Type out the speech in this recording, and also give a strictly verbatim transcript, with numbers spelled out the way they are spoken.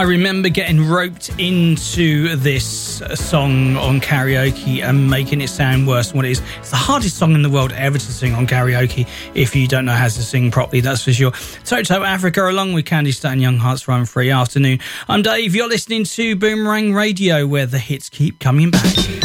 I remember getting roped into this song on karaoke and making it sound worse than what it is. It's the hardest song in the world ever to sing on karaoke if you don't know how to sing properly, that's for sure. Toto Africa along with Candy Stan, Young Hearts Run Free. Afternoon, I'm Dave. You're listening to Boomerang Radio, where the hits keep coming back.